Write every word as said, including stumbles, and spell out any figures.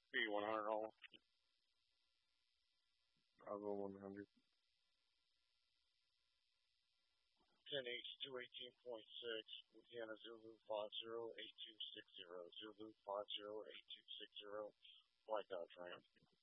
Be one hundred dollars. I'll go one hundred. ten H two eighteen point six, Indiana Zulu five zero eight two six zero, Zulu five zero eight two six zero, Flight Dodge Ram.